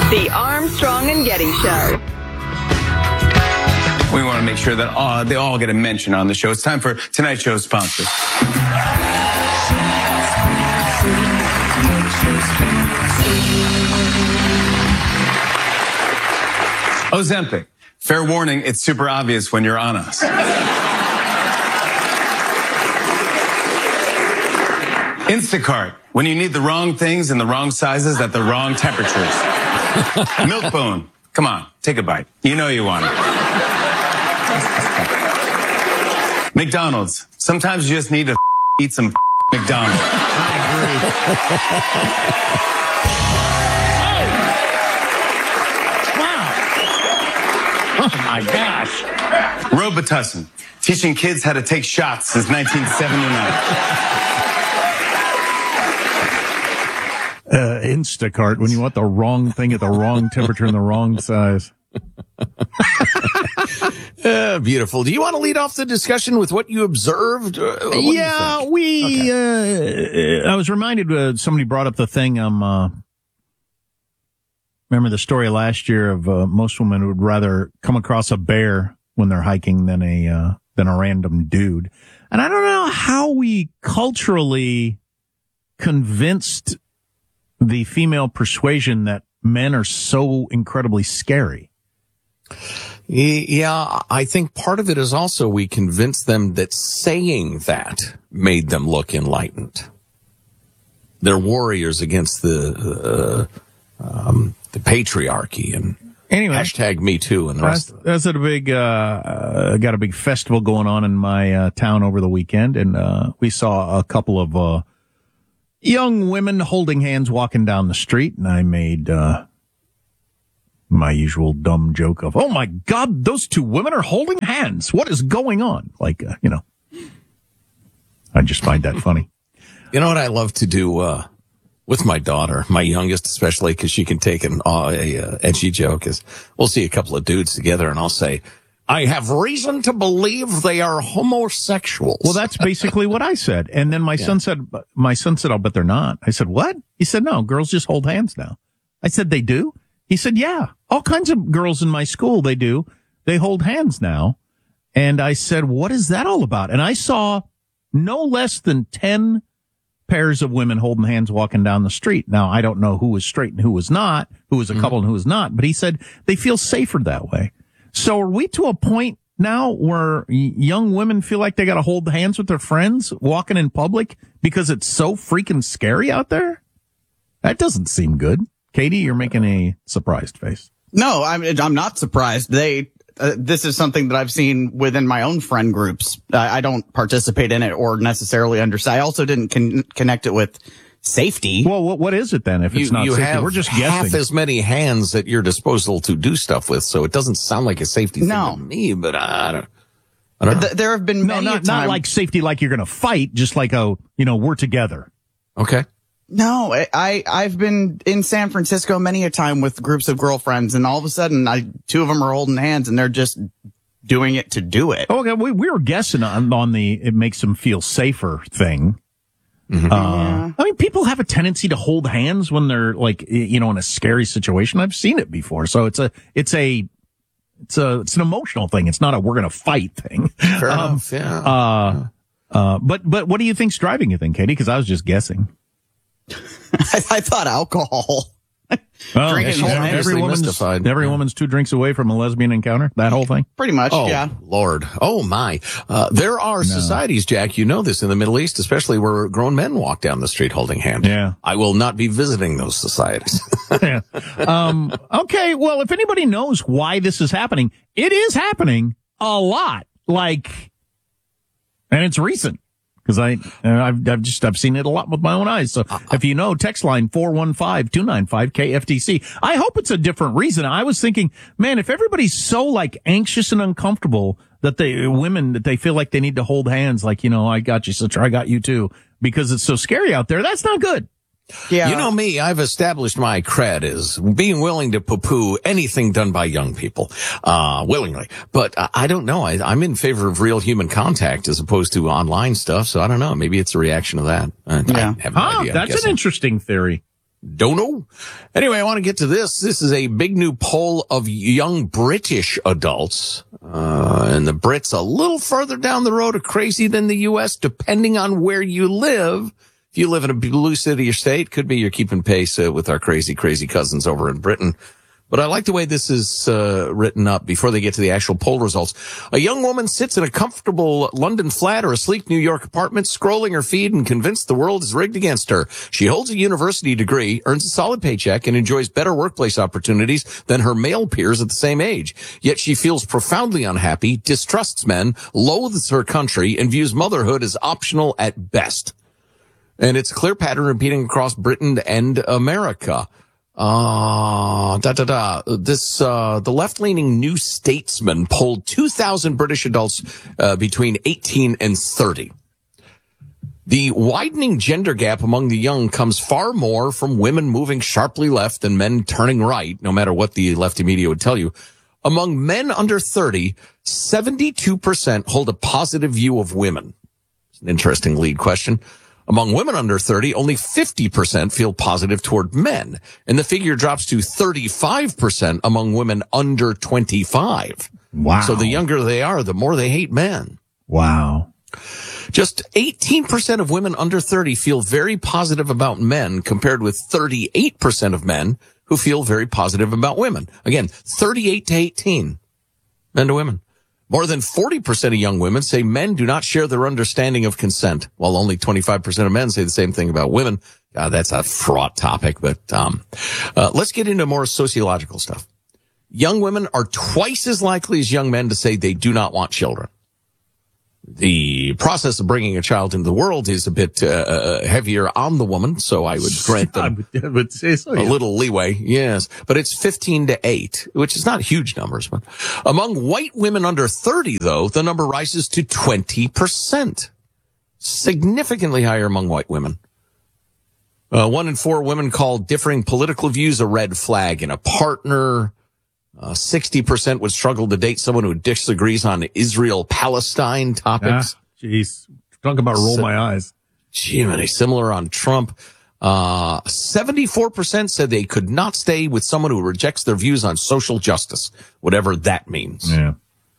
The Armstrong and Getty Show. We want to make sure that they all get a mention on the show. It's time for tonight's show's sponsor. Ozempic. Fair warning, it's super obvious when you're on us. Instacart. When you need the wrong things in the wrong sizes at the wrong temperatures. Milk-Bone. Come on, take a bite. You know you want it. McDonald's. Sometimes you just need to eat some McDonald's. I agree. Wow. Oh, my gosh. Robitussin. Teaching kids how to take shots since 1979. Instacart, when you want the wrong thing at the wrong temperature and the wrong size. Beautiful. Do you want to lead off the discussion with what you observed? I was reminded, somebody brought up the thing, remember the story last year of most women would rather come across a bear when they're hiking than a random dude. And I don't know how we culturally convinced the female persuasion that men are so incredibly scary. Yeah, I think part of it is also we convinced them that saying that made them look enlightened. They're warriors against the patriarchy and anyway, hashtag Me Too and the rest of it. That's a big, got a big festival going on in my town over the weekend, and we saw a couple of young women holding hands walking down the street, and I made my usual dumb joke of, oh my God, those two women are holding hands. What is going on? Like, I just find that funny. You know what I love to do with my daughter, my youngest especially, because she can take an edgy joke, is we'll see a couple of dudes together, and I'll say, I have reason to believe they are homosexuals. Well, that's basically what I said. And then my son said, I'll bet they're not. I said, what? He said, no, girls just hold hands now. I said, they do? He said, yeah, all kinds of girls in my school, they do. They hold hands now. And I said, what is that all about? And I saw no less than 10 pairs of women holding hands walking down the street. Now, I don't know who was straight and who was not, who was a couple and who was not, but he said they feel safer that way. So are we to a point now where young women feel like they got to hold hands with their friends walking in public because it's so freaking scary out there? That doesn't seem good. Katie, you're making a surprised face. No, I'm not surprised. This is something that I've seen within my own friend groups. I don't participate in it or necessarily understand. I also didn't connect it with safety. Well, what is it then if it's not safety? Have We're just half guessing. as many hands at your disposal to do stuff with, so it doesn't sound like a safety thing to me, but I don't know. There have been many not like safety like you're going to fight, just like, we're together. Okay. No, I've been in San Francisco many a time with groups of girlfriends, and all of a sudden, two of them are holding hands, and they're just doing it to do it. Okay, we were guessing on the it makes them feel safer thing. I mean, people have a tendency to hold hands when they're like, in a scary situation. I've seen it before, so it's an emotional thing. It's not a we're gonna fight thing. Fair enough. Yeah. But what do you think's driving you, then, Katie? Because I was just guessing. I thought alcohol. Well, Drinking every woman's 2 drinks away from a lesbian encounter. That whole thing. Pretty much. Yeah. Lord. Oh my. There are societies, Jack. You know this in the Middle East, especially where grown men walk down the street holding hands. Yeah. I will not be visiting those societies. Yeah. Okay. Well, if anybody knows why this is happening, it is happening a lot. And it's recent. Because I've seen it a lot with my own eyes. So if you know, text line 415-295-KFTC. I hope it's a different reason. I was thinking, man, if everybody's so anxious and uncomfortable that they feel like they need to hold hands, I got you, sister, I got you too, because it's so scary out there. That's not good. Yeah. You know me, I've established my cred as being willing to poo-poo anything done by young people, willingly. But I don't know. I'm in favor of real human contact as opposed to online stuff. So I don't know. Maybe it's a reaction to that. I have no idea. That's an interesting theory. Don't know. Anyway, I want to get to this. This is a big new poll of young British adults. And the Brits a little further down the road of crazy than the U.S., depending on where you live. If you live in a blue city or state, could be you're keeping pace with our crazy cousins over in Britain. But I like the way this is written up before they get to the actual poll results. A young woman sits in a comfortable London flat or a sleek New York apartment, scrolling her feed and convinced the world is rigged against her. She holds a university degree, earns a solid paycheck, and enjoys better workplace opportunities than her male peers at the same age. Yet she feels profoundly unhappy, distrusts men, loathes her country, and views motherhood as optional at best. And it's a clear pattern repeating across Britain and America. The left-leaning New Statesman polled 2,000 British adults between 18 and 30. The widening gender gap among the young comes far more from women moving sharply left than men turning right, no matter what the lefty media would tell you. Among men under 30, 72% hold a positive view of women. It's an interesting lead question. Among women under 30, only 50% feel positive toward men, and the figure drops to 35% among women under 25. Wow. So the younger they are, the more they hate men. Wow. Just 18% of women under 30 feel very positive about men, compared with 38% of men who feel very positive about women. Again, 38 to 18, men to women. More than 40% of young women say men do not share their understanding of consent, while only 25% of men say the same thing about women. That's a fraught topic, but let's get into more sociological stuff. Young women are twice as likely as young men to say they do not want children. The process of bringing a child into the world is a bit heavier on the woman, so I would grant them I would say so, yeah. a little leeway, yes. But it's 15 to 8, which is not huge numbers. But among white women under 30, though, the number rises to 20%. Significantly higher among white women. 1 in 4 women call differing political views a red flag in a partner. 60% would struggle to date someone who disagrees on Israel-Palestine topics. Jeez. Talk about roll my eyes. Jiminy, similar on Trump. 74% said they could not stay with someone who rejects their views on social justice, whatever that means. Yeah.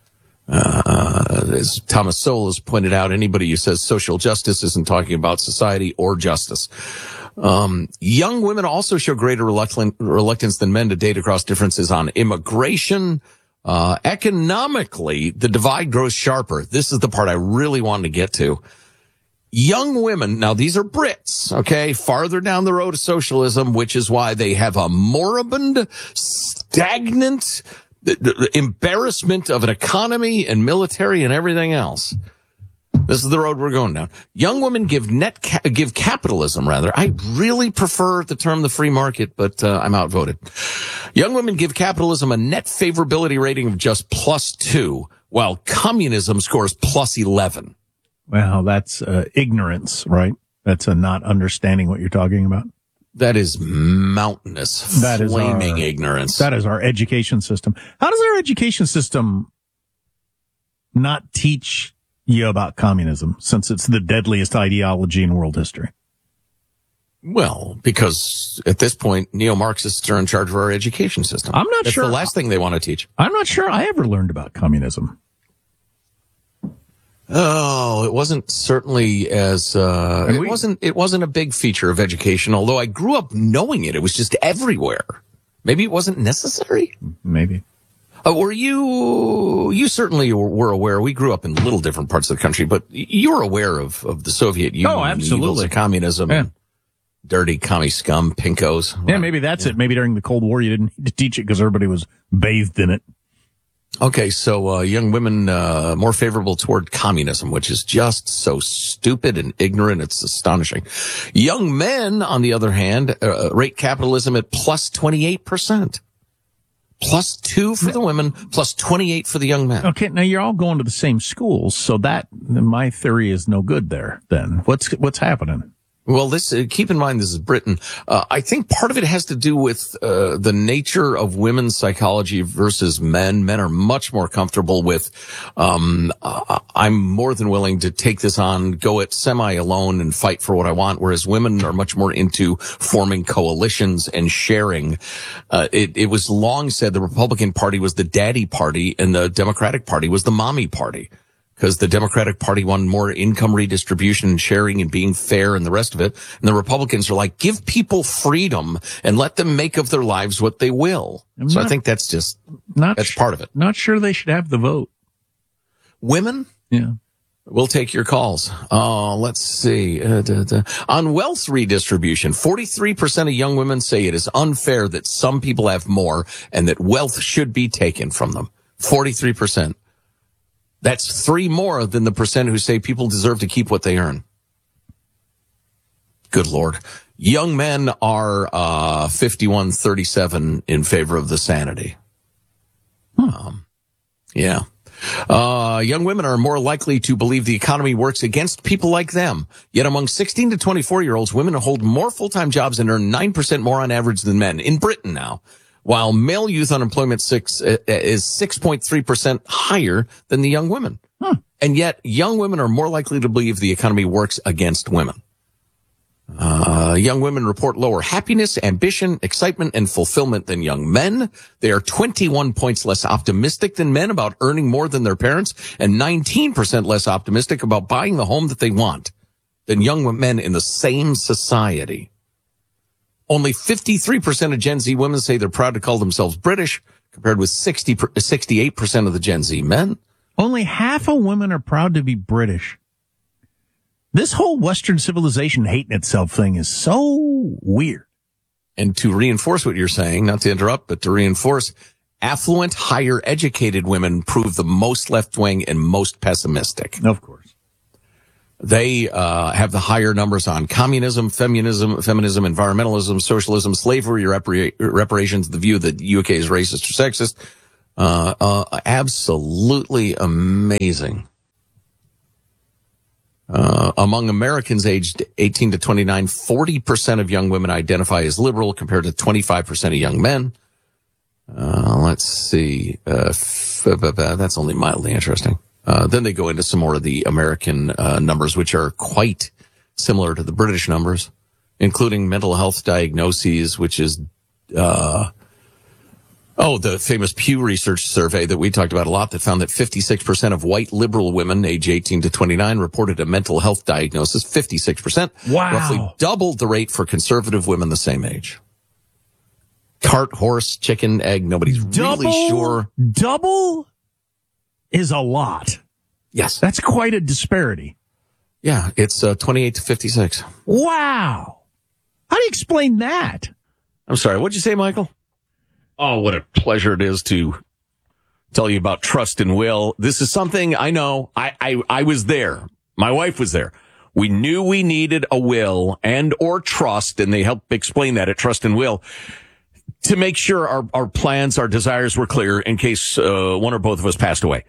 As Thomas Sowell has pointed out, anybody who says social justice isn't talking about society or justice. Young women also show greater reluctance than men to date across differences on immigration. Economically, the divide grows sharper. This is the part I really wanted to get to. Young women, now these are Brits, okay, farther down the road of socialism, which is why they have a moribund, stagnant the embarrassment of an economy and military and everything else. This is the road we're going down. Young women give capitalism, rather. I really prefer the term the free market, but I'm outvoted. Young women give capitalism a net favorability rating of just +2, while communism scores +11. Well, that's ignorance, right? That's a not understanding what you're talking about. That is mountainous, that is flaming ignorance. That is our education system. How does our education system not teach you about communism, since it's the deadliest ideology in world history? Well, because at this point, neo-Marxists are in charge of our education system. I'm not sure. That's the last thing they want to teach. I'm not sure I ever learned about communism. Oh, it wasn't certainly as, it wasn't a big feature of education, although I grew up knowing it. It was just everywhere. Maybe it wasn't necessary. Maybe. Were you certainly were aware, we grew up in little different parts of the country, but you were aware of the Soviet Union. Oh, absolutely. And the evils of communism. Yeah. And dirty commie scum, pinkos. Yeah, maybe that's it. Maybe during the Cold War, you didn't need to teach it because everybody was bathed in it. Okay, so young women more favorable toward communism, which is just so stupid and ignorant, it's astonishing. Young men, on the other hand, rate capitalism at +28%. +2 for the women, +28 for the young men. Okay, now you're all going to the same schools, so that, my theory is no good there, then. What's happening? Well, keep in mind, this is Britain. I think part of it has to do with the nature of women's psychology versus men. Men are much more comfortable with, I'm more than willing to take this on, go it semi-alone and fight for what I want, whereas women are much more into forming coalitions and sharing. It was long said the Republican Party was the daddy party and the Democratic Party was the mommy party. Because the Democratic Party wanted more income redistribution and sharing and being fair and the rest of it. And the Republicans are like, give people freedom and let them make of their lives what they will. I think that's just, that's part of it. Not sure they should have the vote. Women? Yeah. We'll take your calls. Let's see. On wealth redistribution, 43% of young women say it is unfair that some people have more and that wealth should be taken from them. 43%. That's 3 more than the percent who say people deserve to keep what they earn. Good Lord. Young men are 51-37 in favor of the sanity. Yeah. Young women are more likely to believe the economy works against people like them. Yet among 16 to 24-year-olds, women hold more full-time jobs and earn 9% more on average than men. In Britain now. While male youth unemployment is 6.3% higher than the young women. And yet young women are more likely to believe the economy works against women. Young women report lower happiness, ambition, excitement, and fulfillment than young men. They are 21 points less optimistic than men about earning more than their parents and 19% less optimistic about buying the home that they want than young men in the same society. Only 53% of Gen Z women say they're proud to call themselves British, compared with 68% of the Gen Z men. Only half of women are proud to be British. This whole Western civilization hating itself thing is so weird. And to reinforce what you're saying, not to interrupt, but to reinforce, affluent, higher educated women prove the most left-wing and most pessimistic. Of course. They have the higher numbers on communism, feminism, environmentalism, socialism, slavery, reparations, the view that UK is racist or sexist. Absolutely amazing. Among Americans aged 18 to 29, 40% of young women identify as liberal compared to 25% of young men. Let's see. That's only mildly interesting. Then they go into some more of the American numbers, which are quite similar to the British numbers, including mental health diagnoses, which is, the famous Pew Research survey that we talked about a lot that found that 56% of white liberal women age 18 to 29 reported a mental health diagnosis. 56%. Wow. Roughly doubled the rate for conservative women the same age. Cart, horse, chicken, egg, nobody's really sure. Double is a lot. Yes. That's quite a disparity. Yeah, it's 28 to 56. Wow. How do you explain that? I'm sorry, what'd you say, Michael? Oh, what a pleasure it is to tell you about trust and will. This is something I know. I was there. My wife was there. We knew we needed a will and or trust, and they helped explain that at Trust and Will, to make sure our plans, our desires were clear in case one or both of us passed away.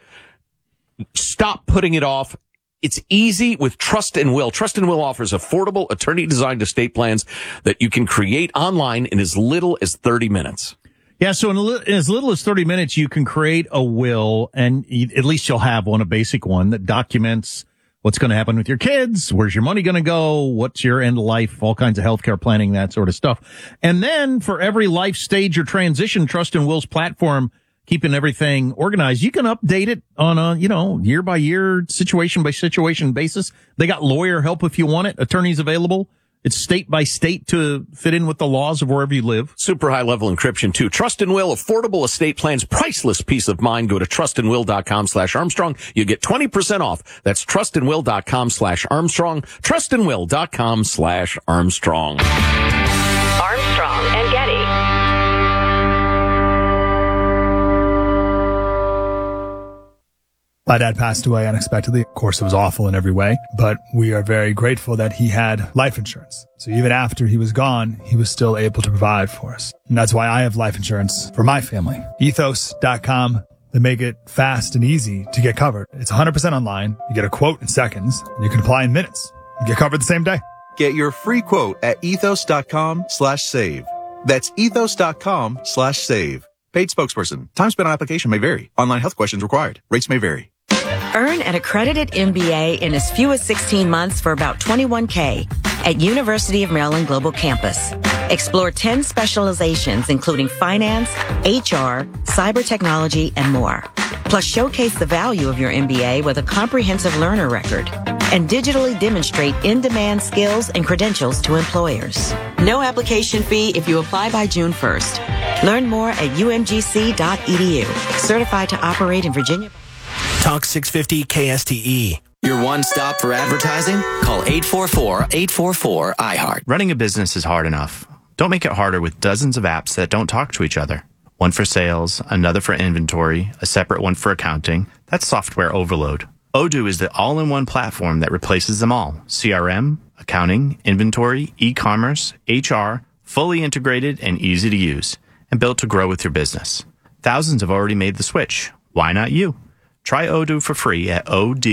Stop putting it off. It's easy with Trust and Will. Trust and Will offers affordable attorney-designed estate plans that you can create online in as little as 30 minutes. Yeah, so in as little as 30 minutes, you can create a will, and at least you'll have one, a basic one, that documents what's going to happen with your kids, where's your money going to go, what's your end of life, all kinds of healthcare planning, that sort of stuff. And then for every life stage or transition, Trust and Will's platform, keeping everything organized, you can update it on a, year by year, situation by situation basis. They got lawyer help if you want it, attorneys available. It's state by state to fit in with the laws of wherever you live. Super high level encryption too. Trust and Will, affordable estate plans, priceless peace of mind. Go to trustandwill.com/Armstrong. You get 20% off. That's trustandwill.com/Armstrong. Trustandwill.com/Armstrong. Armstrong and Getty. My dad passed away unexpectedly. Of course, it was awful in every way, but we are very grateful that he had life insurance. So even after he was gone, he was still able to provide for us. And that's why I have life insurance for my family. Ethos.com. They make it fast and easy to get covered. It's 100% online. You get a quote in seconds, and you can apply in minutes. You get covered the same day. Get your free quote at ethos.com/save. That's ethos.com/save. Paid spokesperson. Time spent on application may vary. Online health questions required. Rates may vary. Earn an accredited MBA in as few as 16 months for about $21K at University of Maryland Global Campus. Explore 10 specializations, including finance, HR, cyber technology, and more. Plus, showcase the value of your MBA with a comprehensive learner record and digitally demonstrate in-demand skills and credentials to employers. No application fee if you apply by June 1st. Learn more at umgc.edu. Certified to operate in Virginia. Talk 650 KSTE. Your one stop for advertising? Call 844-844-iHeart. Running a business is hard enough. Don't make it harder with dozens of apps that don't talk to each other. One for sales, another for inventory, a separate one for accounting. That's software overload. Odoo is the all-in-one platform that replaces them all. CRM, accounting, inventory, e-commerce, HR, fully integrated and easy to use, and built to grow with your business. Thousands have already made the switch. Why not you? Try Odoo for free at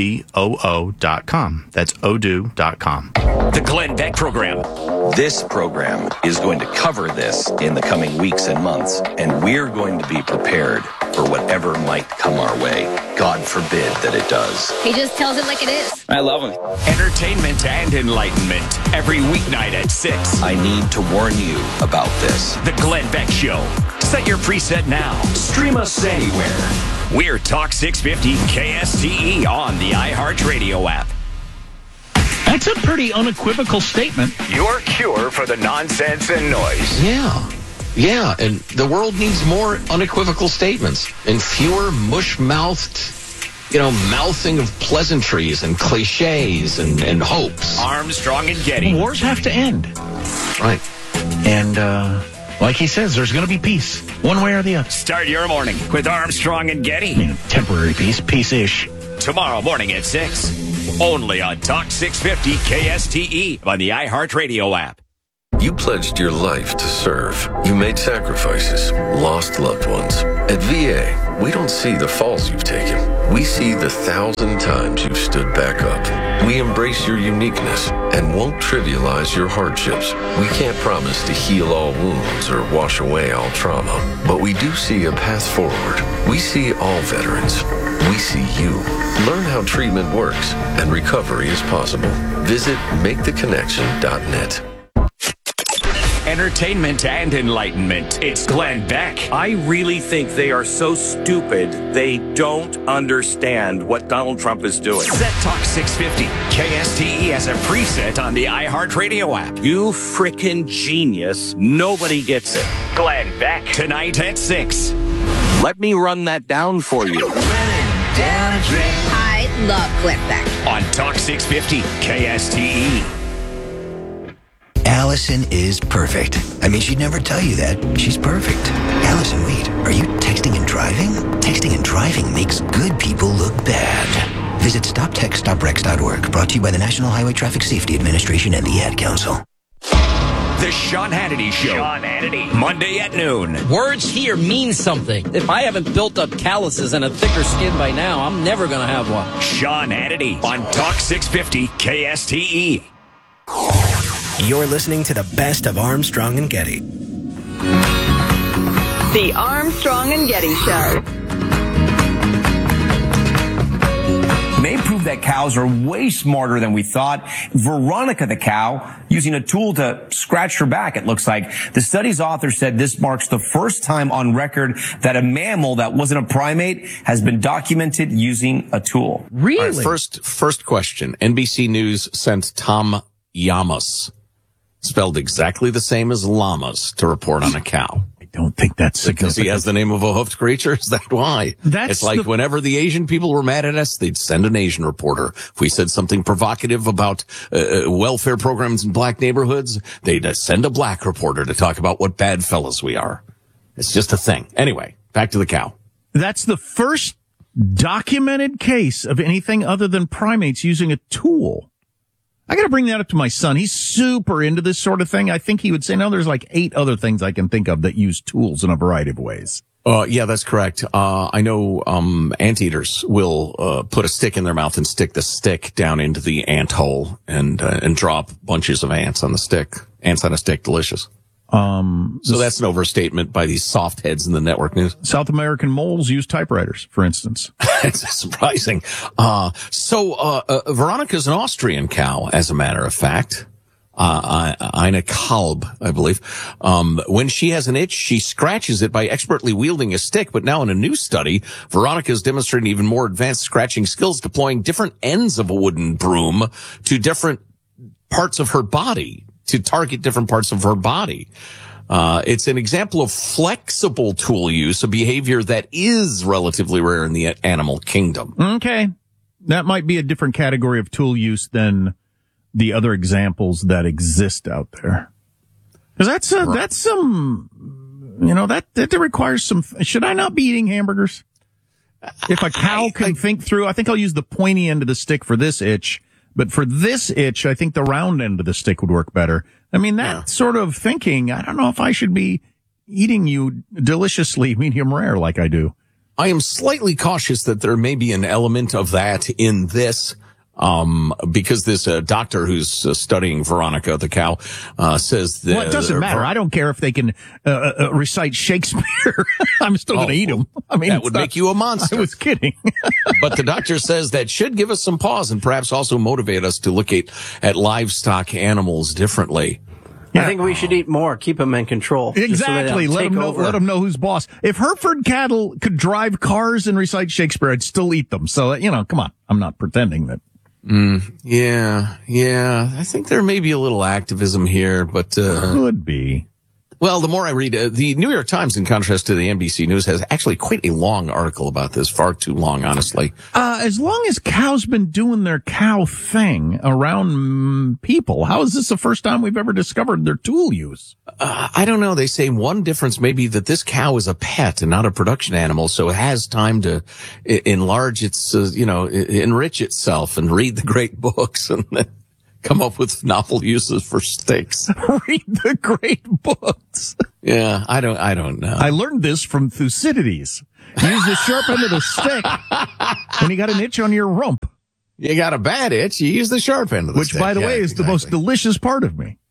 odoo.com. That's odoo.com. The Glenn Beck Program. This program is going to cover this in the coming weeks and months, and we're going to be prepared for whatever might come our way. God forbid that it does. He just tells it like it is. I love him. Entertainment and enlightenment every weeknight at 6. I need to warn you about this. The Glenn Beck Show. Set your preset now. Stream us anywhere. We're Talk 650 KSTE on the iHeartRadio app. That's a pretty unequivocal statement. Your cure for the nonsense and noise. Yeah, and the world needs more unequivocal statements and fewer mush-mouthed, mouthing of pleasantries and cliches and hopes. Armstrong and Getty. Wars have to end. Right. And, like he says, there's going to be peace, one way or the other. Start your morning with Armstrong and Getty. I mean, temporary peace, peace-ish. Tomorrow morning at 6. Only on Talk 650 KSTE on the iHeartRadio app. You pledged your life to serve. You made sacrifices, lost loved ones. At VA, we don't see the falls you've taken. We see the 1,000 times you've stood back up. We embrace your uniqueness and won't trivialize your hardships. We can't promise to heal all wounds or wash away all trauma, but we do see a path forward. We see all veterans. We see you. Learn how treatment works and recovery is possible. Visit MakeTheConnection.net. Entertainment and enlightenment. It's Glenn Beck. I really think they are so stupid they don't understand what Donald Trump is doing. Set Talk 650 KSTE as a preset on the iHeartRadio app. You frickin' genius. Nobody gets it. Glenn Beck. Tonight at 6. Let me run that down for you. I love Glenn Beck. On Talk 650 KSTE. Allison is perfect. I mean, she'd never tell you that. She's perfect. Allison, wait. Are you texting and driving? Texting and driving makes good people look bad. Visit StopTextStopWrecks.org. Brought to you by the National Highway Traffic Safety Administration and the Ad Council. The Sean Hannity Show. Sean Hannity. Monday at noon. Words here mean something. If I haven't built up calluses and a thicker skin by now, I'm never going to have one. Sean Hannity on Talk 650 KSTE. You're listening to the best of Armstrong and Getty. The Armstrong and Getty Show. They proved that cows are way smarter than we thought. Veronica the cow using a tool to scratch her back, it looks like. The study's author said this marks the first time on record that a mammal that wasn't a primate has been documented using a tool. Really? All right, first question. NBC News sent Tom Llamas, spelled exactly the same as llamas, to report on a cow. I don't think that's because he has the name of a hoofed creature. Is that why? It's like whenever the Asian people were mad at us, they'd send an Asian reporter. If we said something provocative about welfare programs in black neighborhoods, they'd send a black reporter to talk about what bad fellas we are. It's just a thing. Anyway, back to the cow. That's the first documented case of anything other than primates using a tool. I got to bring that up to my son. He's super into this sort of thing. I think he would say, no, there's like 8 other things I can think of that use tools in a variety of ways. Yeah, that's correct. I know anteaters will put a stick in their mouth and stick the stick down into the ant hole and drop bunches of ants on the stick. Ants on a stick, delicious. So that's an overstatement by these soft heads in the network news. South American moles use typewriters, for instance. It's surprising. Veronica's an Austrian cow, as a matter of fact. Eine Kalb, I believe. When she has an itch, she scratches it by expertly wielding a stick. But now in a new study, Veronica is demonstrating even more advanced scratching skills, deploying different ends of a wooden broom to different parts of her body, to target different parts of her body. It's an example of flexible tool use, a behavior that is relatively rare in the animal kingdom. Okay. That might be a different category of tool use than the other examples that exist out there. Because that's some, that requires some, should I not be eating hamburgers? If a cow can think through, I think I'll use the pointy end of the stick for this itch, but for this itch, I think the round end of the stick would work better. I mean, that sort of thinking, I don't know if I should be eating you deliciously medium rare like I do. I am slightly cautious that there may be an element of that in this. Because this doctor who's studying Veronica the cow says that. Well, it doesn't matter. I don't care if they can recite Shakespeare. I'm still going to eat them. I mean, that would make you a monster. I was kidding. But the doctor says that should give us some pause and perhaps also motivate us to look at livestock animals differently. Yeah. I think we should eat more. Keep them in control. Exactly. So let them know who's boss. If Hereford cattle could drive cars and recite Shakespeare, I'd still eat them. So, come on. I'm not pretending that. Yeah. I think there may be a little activism here, but could be. Well, the more I read, the New York Times, in contrast to the NBC News, has actually quite a long article about this. Far too long, honestly. As long as cows been doing their cow thing around people, how is this the first time we've ever discovered their tool use? I don't know. They say one difference may be that this cow is a pet and not a production animal, so it has time to enlarge its, enrich itself and read the great books and come up with novel uses for sticks. Read the great books. Yeah, I don't know. I learned this from Thucydides. Use the sharp end of the stick when you got an itch on your rump. You got a bad itch, you use the sharp end of the stick. Which, by the way, is the most delicious part of me.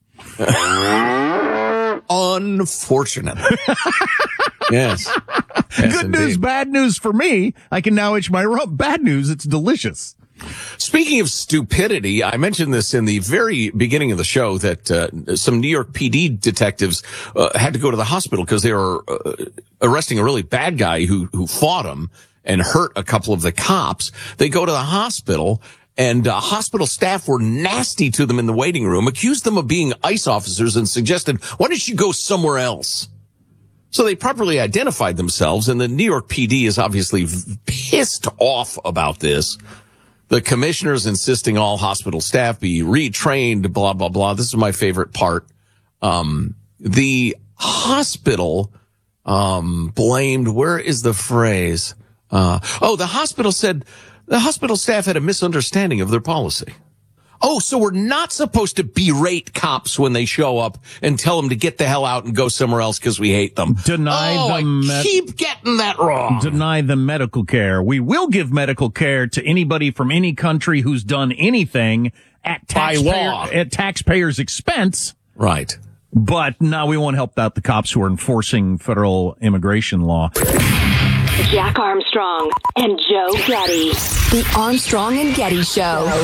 Unfortunate. Yes. Good news, bad news for me. I can now itch my rump. Bad news, it's delicious. Speaking of stupidity, I mentioned this in the very beginning of the show that some New York PD detectives had to go to the hospital because they were arresting a really bad guy who fought him and hurt a couple of the cops. They go to the hospital, and hospital staff were nasty to them in the waiting room, accused them of being ICE officers, and suggested, why don't you go somewhere else? So they properly identified themselves, and the New York PD is obviously pissed off about this. The commissioner's insisting all hospital staff be retrained, blah, blah, blah. This is my favorite part. The hospital blamed, where is the phrase? The hospital said the hospital staff had a misunderstanding of their policy. Oh, so we're not supposed to berate cops when they show up and tell them to get the hell out and go somewhere else because we hate them. I keep getting that wrong. Deny them medical care. We will give medical care to anybody from any country who's done anything at taxpayers' expense. Right. But no, we won't help out the cops who are enforcing federal immigration law. Jack Armstrong and Joe Getty. The Armstrong and Getty Show.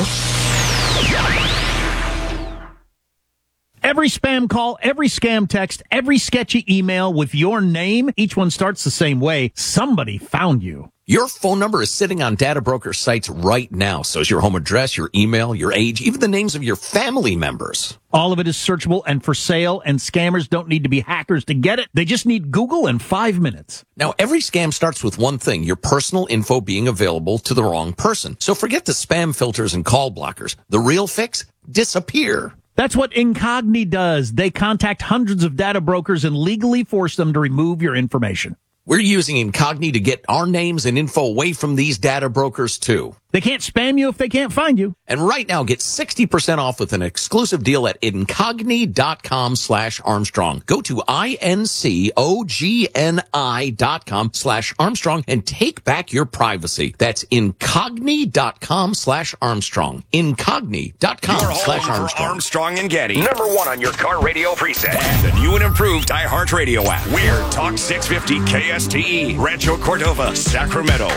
Every spam call, every scam text, every sketchy email with your name, each one starts the same way. Somebody found you. Your phone number is sitting on data broker sites right now. So is your home address, your email, your age, even the names of your family members. All of it is searchable and for sale, and scammers don't need to be hackers to get it. They just need Google in 5 minutes. Now, every scam starts with one thing, your personal info being available to the wrong person. So forget the spam filters and call blockers. The real fix? Disappear. That's what Incogni does. They contact hundreds of data brokers and legally force them to remove your information. We're using Incogni to get our names and info away from these data brokers, too. They can't spam you if they can't find you. And right now, get 60% off with an exclusive deal at Incogni.com/Armstrong. Go to INCOGNI.com/Armstrong and take back your privacy. That's Incogni.com/Armstrong. Incogni.com/Armstrong. Armstrong and Getty. Number 1 on your car radio preset. And the new and improved iHeartRadio app. We're Talk 650 KSTE, Rancho Cordova, Sacramento.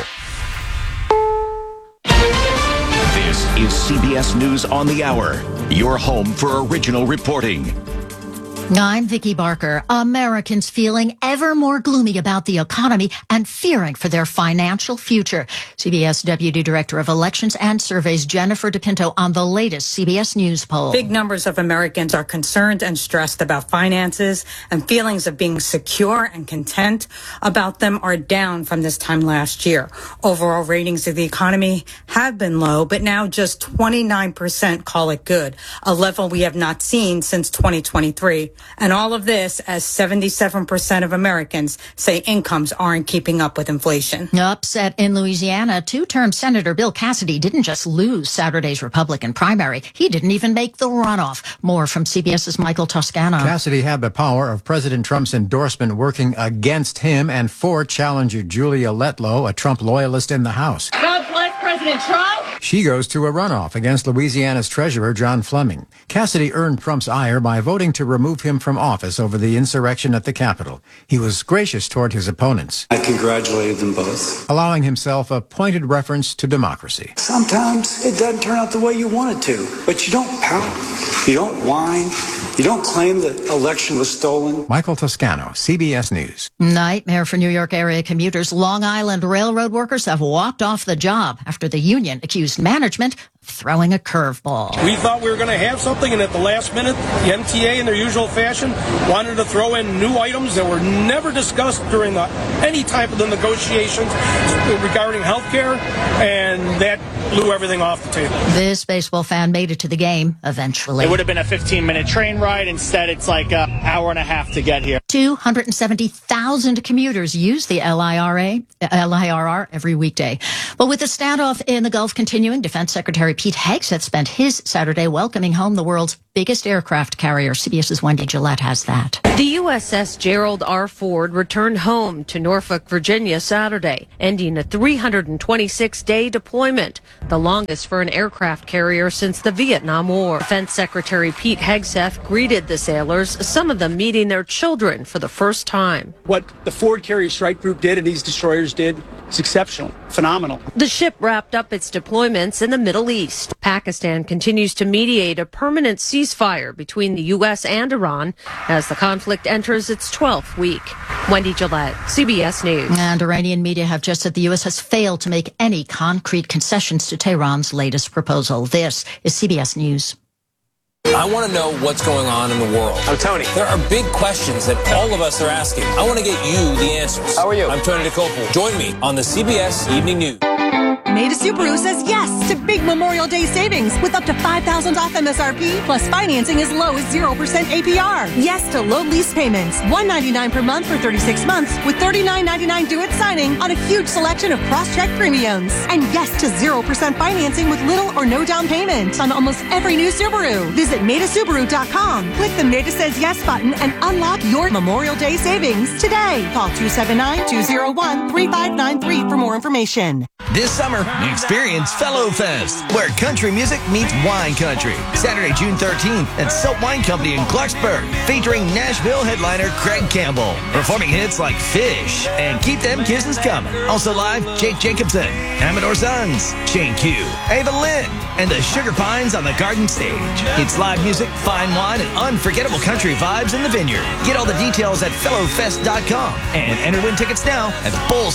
This is CBS News on the Hour, your home for original reporting. I'm Vicki Barker. Americans feeling ever more gloomy about the economy and fearing for their financial future. CBS Deputy Director of Elections and Surveys Jennifer DePinto on the latest CBS News poll. Big numbers of Americans are concerned and stressed about finances, and feelings of being secure and content about them are down from this time last year. Overall ratings of the economy have been low, but now just 29% call it good, a level we have not seen since 2023. And all of this as 77% of Americans say incomes aren't keeping up with inflation. Upset in Louisiana, two-term Senator Bill Cassidy didn't just lose Saturday's Republican primary. He didn't even make the runoff. More from CBS's Michael Toscano. Cassidy had the power of President Trump's endorsement working against him and for challenger Julia Letlow, a Trump loyalist in the House. God bless President Trump. She goes to a runoff against Louisiana's treasurer, John Fleming. Cassidy earned Trump's ire by voting to remove him from office over the insurrection at the Capitol. He was gracious toward his opponents. I congratulated them both, allowing himself a pointed reference to democracy. Sometimes it doesn't turn out the way you want it to, but you don't pout, you don't whine, you don't claim the election was stolen. Michael Toscano, CBS News. Nightmare for New York area commuters. Long Island Railroad workers have walked off the job after the union accused management of throwing a curveball. We thought we were going to have something, and at the last minute, the MTA, in their usual fashion, wanted to throw in new items that were never discussed during any type of the negotiations regarding health care, and that blew everything off the table. This baseball fan made it to the game eventually. It would have been a 15-minute train ride. Instead, it's like an hour and a half to get here. 270,000 commuters use the LIRR every weekday. But with the standoff in the Gulf continuing, Defense Secretary Pete Hegseth spent his Saturday welcoming home the world's biggest aircraft carrier. CBS's Wendy Gillette has that. The USS Gerald R. Ford returned home to Norfolk, Virginia Saturday, ending a 326-day deployment, the longest for an aircraft carrier since the Vietnam War. Defense Secretary Pete Hegseth greeted the sailors, some of them meeting their children for the first time. What the Ford Carrier Strike Group did and these destroyers did is exceptional, phenomenal. The ship wrapped up its deployments in the Middle East. Pakistan continues to mediate a permanent ceasefire between the U.S. and Iran as the conflict enters its 12th week. Wendy Gillette, CBS News. And Iranian media have just said the U.S. has failed to make any concrete concessions to Tehran's latest proposal. This is CBS News. I want to know what's going on in the world. I'm Tony. There are big questions that all of us are asking. I want to get you the answers. How are you? I'm Tony DeCopel. Join me on the CBS Evening News. Maida Subaru says yes to big Memorial Day savings with up to $5,000 off MSRP, plus financing as low as 0% APR. Yes to low lease payments, $199 per month for 36 months, with $39.99 due at signing on a huge selection of cross-check premiums. And yes to 0% financing with little or no down payment on almost every new Subaru. Visit MaidaSubaru.com. Click the Maida Says Yes button and unlock your Memorial Day savings today. Call 279-201-3593 for more information. This summer, experience Fellow Fest, where country music meets wine country. Saturday, June 13th at Silt Wine Company in Clarksburg, featuring Nashville headliner Craig Campbell, performing hits like Fish and Keep Them Kisses Coming. Also live, Jake Jacobson, Amador Sons, Shane Q, Ava Lynn, and the Sugar Pines on the Garden Stage. It's live music, fine wine, and unforgettable country vibes in the Vineyard. Get all the details at fellowfest.com and enter win tickets now at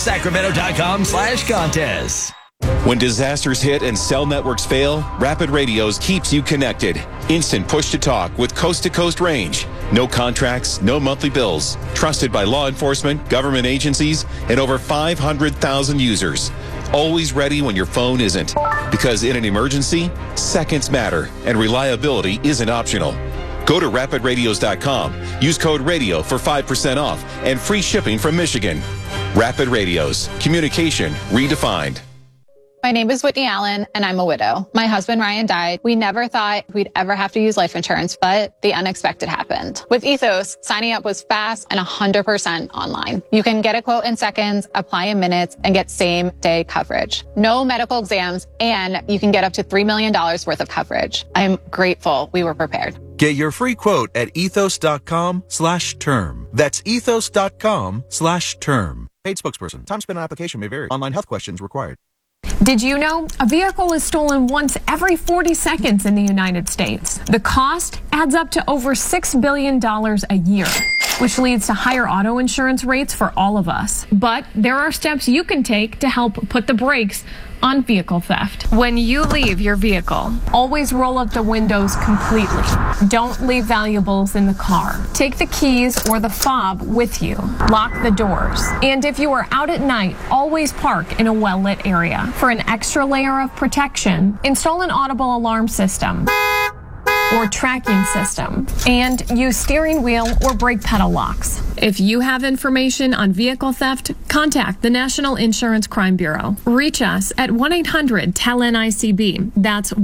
bullsacramento.com/contest. When disasters hit and cell networks fail, Rapid Radios keeps you connected. Instant push-to-talk with coast-to-coast range. No contracts, no monthly bills. Trusted by law enforcement, government agencies, and over 500,000 users. Always ready when your phone isn't. Because in an emergency, seconds matter, and reliability isn't optional. Go to rapidradios.com. Use code RADIO for 5% off and free shipping from Michigan. Rapid Radios, communication redefined. My name is Whitney Allen, and I'm a widow. My husband, Ryan, died. We never thought we'd ever have to use life insurance, but the unexpected happened. With Ethos, signing up was fast and 100% online. You can get a quote in seconds, apply in minutes, and get same-day coverage. No medical exams, and you can get up to $3 million worth of coverage. I'm grateful we were prepared. Get your free quote at ethos.com/term. That's ethos.com/term. Paid spokesperson. Time spent on application may vary. Online health questions required. Did you know a vehicle is stolen once every 40 seconds in the United States? The cost adds up to over $6 billion a year, which leads to higher auto insurance rates for all of us. But there are steps you can take to help put the brakes on vehicle theft. When you leave your vehicle, always roll up the windows completely. Don't leave valuables in the car. Take the keys or the fob with you. Lock the doors. And if you are out at night, always park in a well-lit area. For an extra layer of protection, install an audible alarm system or tracking system, and use steering wheel or brake pedal locks. If you have information on vehicle theft, contact the National Insurance Crime Bureau. Reach us at 1-800-TEL-NICB. That's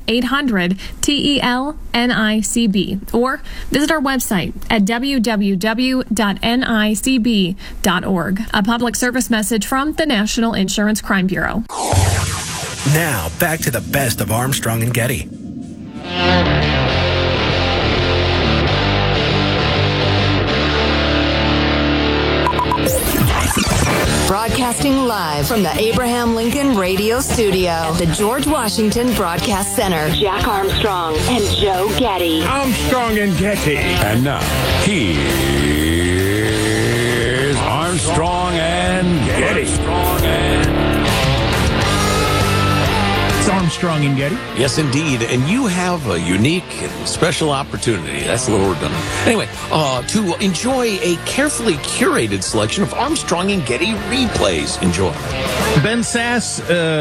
1-800-TEL-NICB. Or visit our website at www.nicb.org. A public service message from the National Insurance Crime Bureau. Now, back to the best of Armstrong and Getty. Broadcasting live from the Abraham Lincoln Radio Studio at the George Washington Broadcast Center. Jack Armstrong and Joe Getty. Armstrong and Getty. And now, here's Armstrong and Getty. It's Armstrong and Getty. Yes, indeed. And you have a unique and special opportunity. That's the word done. Anyway, to enjoy a carefully curated selection of Armstrong and Getty replays. Enjoy. Ben Sasse,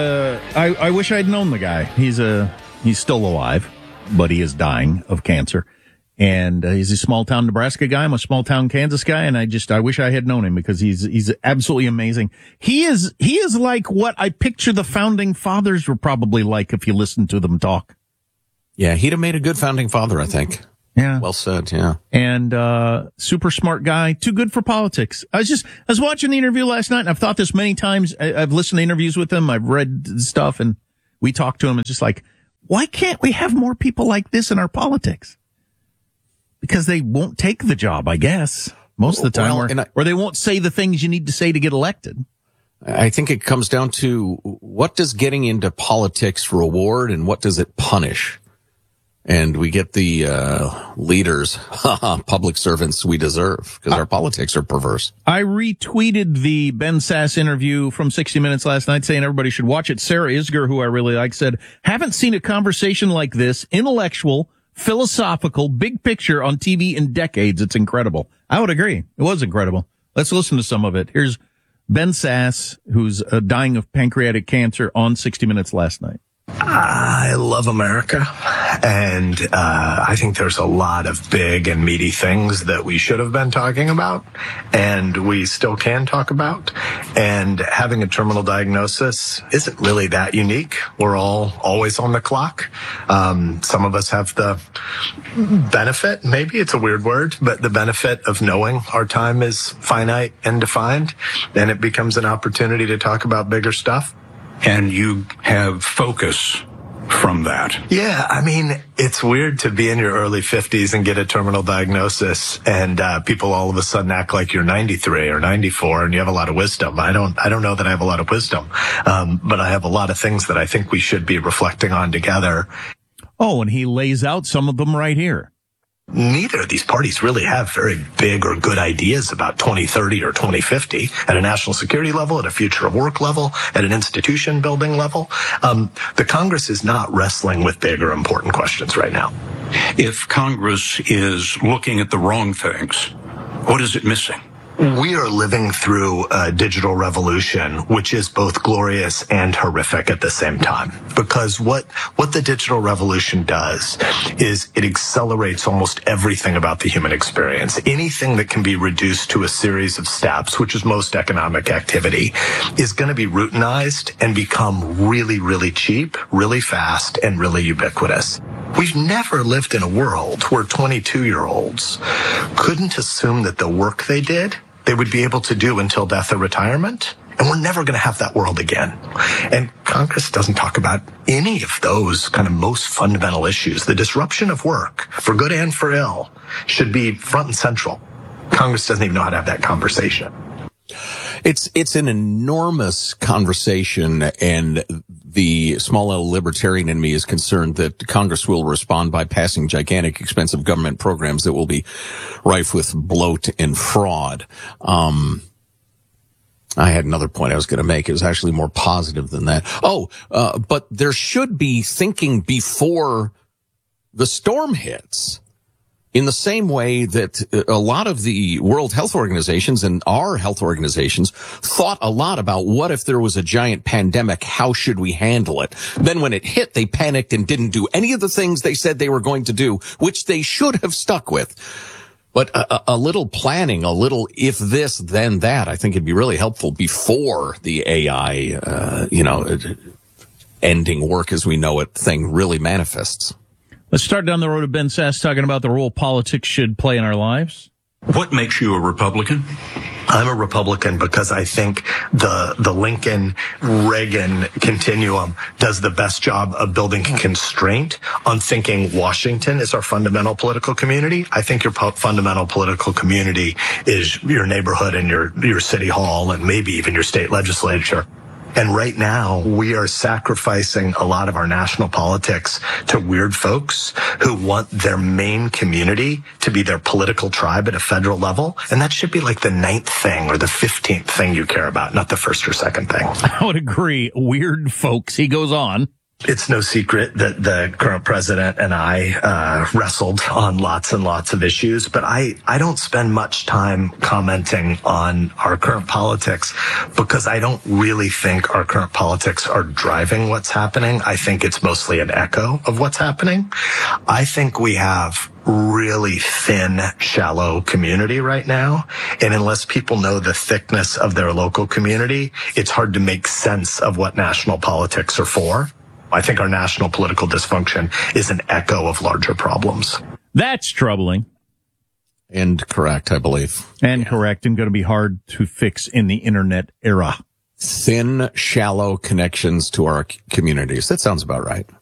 I wish I'd known the guy. He's still alive, but he is dying of cancer. And he's a small-town Nebraska guy. I'm a small-town Kansas guy, and I wish I had known him because he's absolutely amazing. He is like what I picture the founding fathers were probably like if you listen to them talk. Yeah, he'd have made a good founding father, I think. Yeah. Well said, yeah. And super smart guy, too good for politics. I was watching the interview last night, and I've thought this many times. I've listened to interviews with him, I've read stuff, and we talked to him. It's just like, why can't we have more people like this in our politics? Because they won't take the job, I guess, most of the time, or they won't say the things you need to say to get elected. I think it comes down to what does getting into politics reward and what does it punish? And we get the leaders, public servants we deserve, because our politics are perverse. I retweeted the Ben Sasse interview from 60 Minutes last night, saying everybody should watch it. Sarah Isger, who I really like, said, haven't seen a conversation like this, intellectual, philosophical, big picture on TV in decades. It's incredible. I would agree. It was incredible. Let's listen to some of it. Here's Ben Sasse, who's dying of pancreatic cancer, on 60 Minutes last night. I love America, and I think there's a lot of big and meaty things that we should have been talking about, and we still can talk about. And having a terminal diagnosis isn't really that unique. We're all always on the clock. Some of us have the benefit, maybe it's a weird word, but the benefit of knowing our time is finite and defined, and it becomes an opportunity to talk about bigger stuff. And you have focus from that. Yeah, I mean, it's weird to be in your early 50s and get a terminal diagnosis, and people all of a sudden act like you're 93 or 94 and you have a lot of wisdom. I don't know that I have a lot of wisdom, but I have a lot of things that I think we should be reflecting on together. Oh, and he lays out some of them right here. Neither of these parties really have very big or good ideas about 2030 or 2050 at a national security level, at a future of work level, at an institution building level. The Congress is not wrestling with big or important questions right now. If Congress is looking at the wrong things, what is it missing? We are living through a digital revolution, which is both glorious and horrific at the same time. Because what the digital revolution does is it accelerates almost everything about the human experience. Anything that can be reduced to a series of steps, which is most economic activity, is going to be routinized and become really, really cheap, really fast, and really ubiquitous. We've never lived in a world where 22-year-olds couldn't assume that the work they did, they would be able to do until death or retirement. And we're never going to have that world again. And Congress doesn't talk about any of those kind of most fundamental issues. The disruption of work, for good and for ill, should be front and central. Congress doesn't even know how to have that conversation. It's an enormous conversation, and the small L libertarian in me is concerned that Congress will respond by passing gigantic, expensive government programs that will be rife with bloat and fraud. I had another point I was going to make. It was actually more positive than that. But there should be thinking before the storm hits. In the same way that a lot of the World Health Organizations and our health organizations thought a lot about what if there was a giant pandemic, how should we handle it? Then when it hit, they panicked and didn't do any of the things they said they were going to do, which they should have stuck with. But a little planning, a little if this, then that, I think it'd be really helpful before the AI, ending work as we know it thing really manifests. Let's start down the road of Ben Sass talking about the role politics should play in our lives. What makes you a Republican? I'm a Republican because I think the Lincoln-Reagan continuum does the best job of building constraint on thinking Washington is our fundamental political community. I think your fundamental political community is your neighborhood and your city hall and maybe even your state legislature. And right now, we are sacrificing a lot of our national politics to weird folks who want their main community to be their political tribe at a federal level. And that should be like the 9th thing or the 15th thing you care about, not the first or second thing. I would agree. Weird folks. He goes on. It's no secret that the current president and I wrestled on lots and lots of issues, but I don't spend much time commenting on our current politics because I don't really think our current politics are driving what's happening. I think it's mostly an echo of what's happening. I think we have really thin, shallow community right now. And unless people know the thickness of their local community, it's hard to make sense of what national politics are for. I think our national political dysfunction is an echo of larger problems. That's troubling. And correct, I believe. And correct, and going to be hard to fix in the internet era. Thin, shallow connections to our communities. That sounds about right.